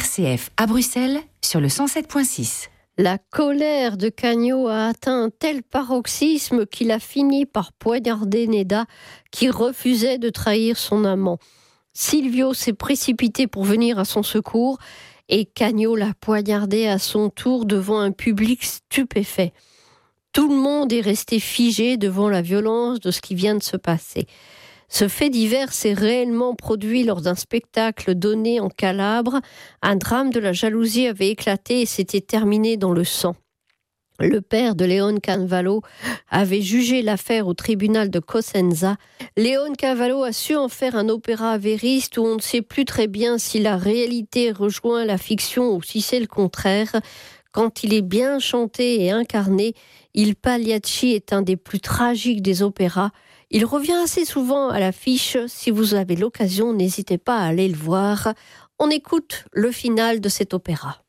RCF à Bruxelles sur le 107.6. La colère de Cagno a atteint un tel paroxysme qu'il a fini par poignarder Neda, qui refusait de trahir son amant. Silvio s'est précipité pour venir à son secours et Cagno l'a poignardé à son tour devant un public stupéfait. Tout le monde est resté figé devant la violence de ce qui vient de se passer. Ce fait divers s'est réellement produit lors d'un spectacle donné en Calabre. Un drame de la jalousie avait éclaté et s'était terminé dans le sang. Le père de Leon Cavallo avait jugé l'affaire au tribunal de Cosenza. Leon Cavallo a su en faire un opéra vériste où on ne sait plus très bien si la réalité rejoint la fiction ou si c'est le contraire. Quand il est bien chanté et incarné, Il Pagliacci est un des plus tragiques des opéras. Il revient assez souvent à l'affiche. Si vous avez l'occasion, n'hésitez pas à aller le voir. On écoute le final de cet opéra.